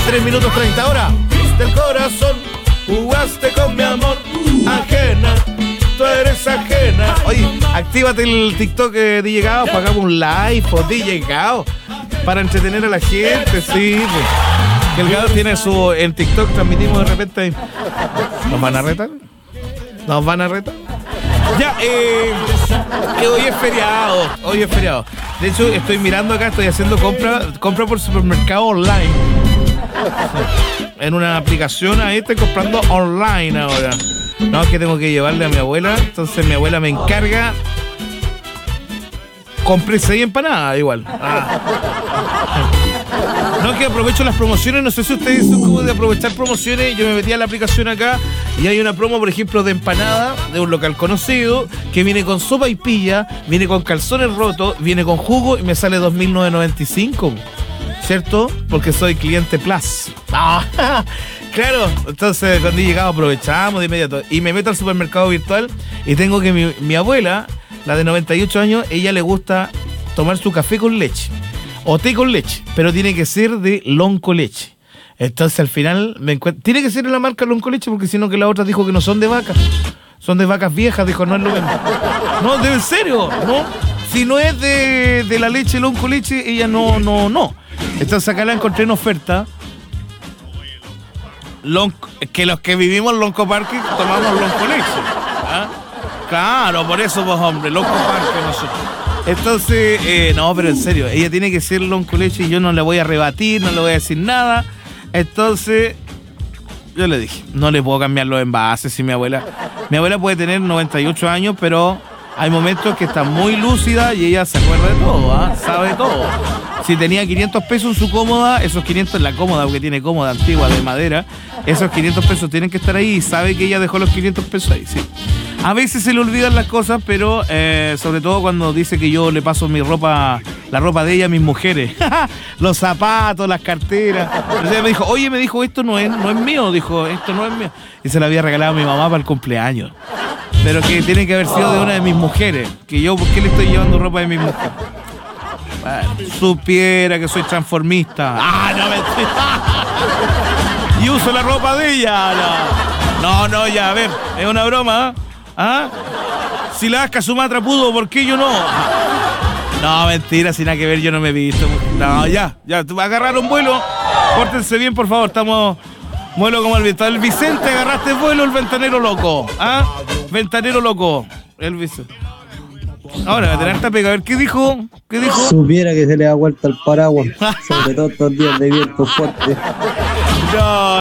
3 minutos 30 horas. Del corazón, jugaste con mi amor. Ajena, tú eres ajena. Oye, actívate el TikTok de DJ Gao, pagamos un live por DJ Gao para entretener a la gente, sí. Pues. Que el Gao tiene su... En TikTok transmitimos de repente... ¿Nos van a retar? ¿Nos van a retar? Ya, que hoy es feriado. Hoy es feriado. De hecho, estoy mirando acá, estoy haciendo compra por supermercado online. En una aplicación ahí estoy comprando online ahora. No, es que tengo que llevarle a mi abuela. Entonces mi abuela me encarga. Compré 6 empanadas igual. No, que aprovecho las promociones. No sé si ustedes son como de aprovechar promociones. Yo me metí a la aplicación acá y hay una promo, por ejemplo, de empanada de un local conocido que viene con sopa y pilla, viene con calzones rotos, viene con jugo y me sale 2.995, ¿cierto? Porque soy cliente Plus. Claro, entonces cuando he llegado aprovechamos de inmediato y me meto al supermercado virtual y tengo que mi abuela, la de 98 años, ella le gusta tomar su café con leche o té con leche, pero tiene que ser de Lonco Leche. Entonces al final me encuentro, tiene que ser de la marca Lonco Leche porque si no que la otra dijo que no son de vacas, son de vacas viejas, dijo no es lo mismo. No, en serio, no. Si no es de la leche Lonco Leche, ella no. Entonces acá la encontré en oferta. Que los que vivimos en Lonco Parque tomamos Lonco Leche. ¿Ah? Claro, por eso, pues, hombre, Lonco Parque nosotros. Entonces, no, pero en serio, ella tiene que ser Lonco Leche y yo no le voy a rebatir, no le voy a decir nada. Entonces, yo le dije, no le puedo cambiar los envases. Si mi abuela puede tener 98 años, pero hay momentos que está muy lúcida y ella se acuerda de todo, ¿ah? Sabe todo. Si tenía 500 pesos en su cómoda, esos 500 en la cómoda, porque tiene cómoda antigua de madera, esos 500 pesos tienen que estar ahí y sabe que ella dejó los 500 pesos ahí, sí. A veces se le olvidan las cosas, pero sobre todo cuando dice que yo le paso mi ropa, la ropa de ella a mis mujeres. Los zapatos, las carteras. Entonces ella me dijo, esto no es mío, dijo, esto no es mío. Y se la había regalado a mi mamá para el cumpleaños. Pero que tiene que haber sido de una de mis mujeres. Que yo, ¿por qué le estoy llevando ropa de mis mujeres? Bueno, supiera que soy transformista. No mentira. Y uso la ropa de ella. No, ya, a ver, es una broma, ¿ah? Si la Asca Sumatra pudo, ¿por qué yo no? No, mentira, sin nada que ver, yo no me he visto. No, ya, agarraron vuelo. Pórtense bien, por favor, estamos... Vuelo como el viento. El Vicente, agarraste vuelo, el ventanero loco. ¿Ah? Ventanero loco. El Vicente. Ahora, a tener esta pega. A ver, ¿qué dijo? Supiera que se le da vuelta el paraguas. Sobre todo estos días de viento fuerte. No.